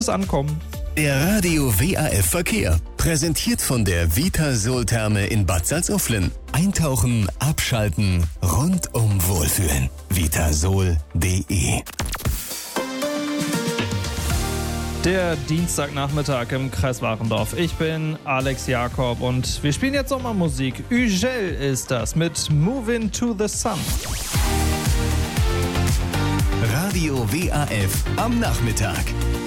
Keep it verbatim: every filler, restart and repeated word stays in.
Ankommen. Der Radio W A F Verkehr. Präsentiert von der Vitasol-Therme in Bad Salzuflen. Eintauchen, abschalten, rundum wohlfühlen. vitasol punkt de. Der Dienstagnachmittag im Kreis Warendorf. Ich bin Alex Jakob und wir spielen jetzt nochmal Musik. Ugel ist das mit Moving to the Sun. Radio W A F am Nachmittag.